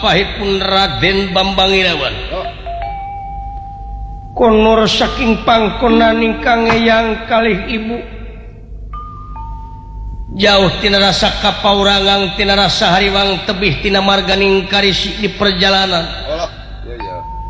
pun Raden Bambang Irawan konur saking pangkonan ingkang eyang kalih ibu jauh tina rasa kapaurangang tina rasa hariwang tebih tina marganing karisi di perjalanan